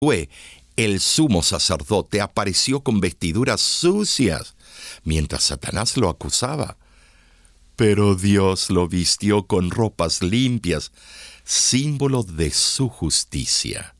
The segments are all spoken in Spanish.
Josué, el sumo sacerdote, apareció con vestiduras sucias, mientras Satanás lo acusaba. Pero Dios lo vistió con ropas limpias, símbolo de su justicia.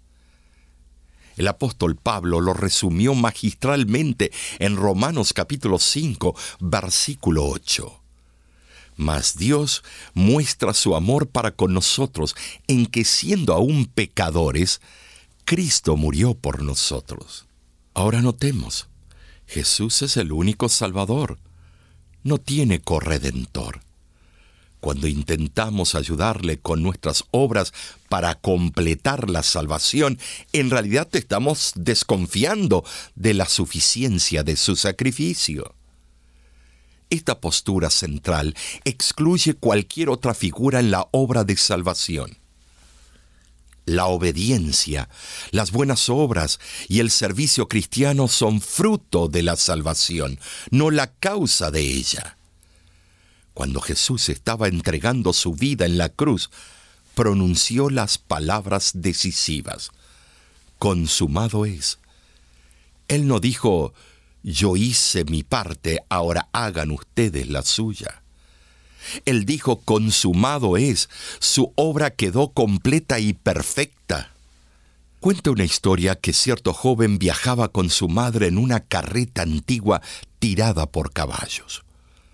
El apóstol Pablo lo resumió magistralmente en Romanos capítulo 5, versículo 8. Mas Dios muestra su amor para con nosotros en que, siendo aún pecadores, Cristo murió por nosotros. Ahora notemos, Jesús es el único Salvador. No tiene corredentor. Cuando intentamos ayudarle con nuestras obras para completar la salvación, en realidad estamos desconfiando de la suficiencia de su sacrificio. Esta postura central excluye cualquier otra figura en la obra de salvación. La obediencia, las buenas obras y el servicio cristiano son fruto de la salvación, no la causa de ella. Cuando Jesús estaba entregando su vida en la cruz, pronunció las palabras decisivas: consumado es. Él no dijo: yo hice mi parte, ahora hagan ustedes la suya. Él dijo: consumado es, su obra quedó completa y perfecta. Cuenta una historia que cierto joven viajaba con su madre en una carreta antigua tirada por caballos.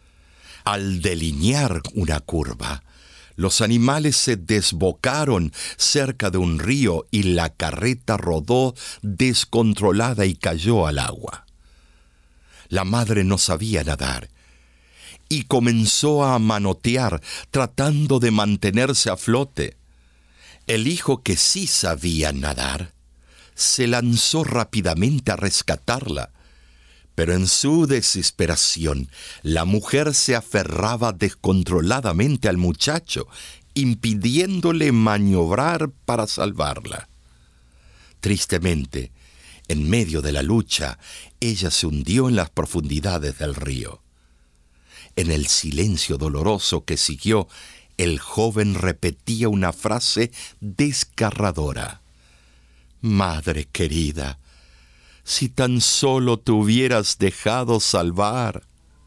Al delinear una curva, los animales se desbocaron cerca de un río y la carreta rodó descontrolada y cayó al agua. La madre no sabía nadar y comenzó a manotear tratando de mantenerse a flote. El hijo, que sí sabía nadar, se lanzó rápidamente a rescatarla, pero en su desesperación la mujer se aferraba descontroladamente al muchacho, impidiéndole maniobrar para salvarla. Tristemente, en medio de la lucha, ella se hundió en las profundidades del río. En el silencio doloroso que siguió, el joven repetía una frase desgarradora: «Madre querida, si tan solo te hubieras dejado salvar».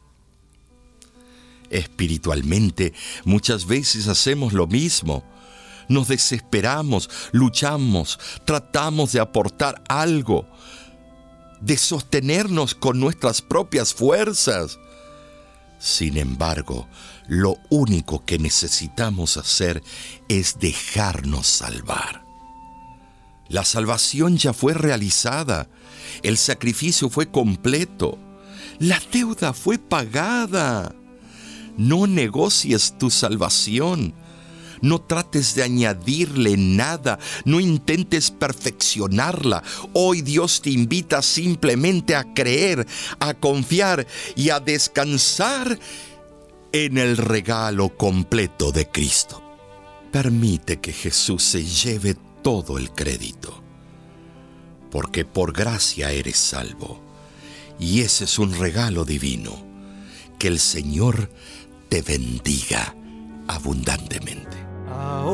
Espiritualmente, muchas veces hacemos lo mismo. Nos desesperamos, luchamos, tratamos de aportar algo, de sostenernos con nuestras propias fuerzas. Sin embargo, lo único que necesitamos hacer es dejarnos salvar. La salvación ya fue realizada, el sacrificio fue completo, la deuda fue pagada. No negocies tu salvación. No trates de añadirle nada, no intentes perfeccionarla. Hoy Dios te invita simplemente a creer, a confiar y a descansar en el regalo completo de Cristo. Permite que Jesús se lleve todo el crédito, porque por gracia eres salvo, y ese es un regalo divino. Que el Señor te bendiga abundantemente.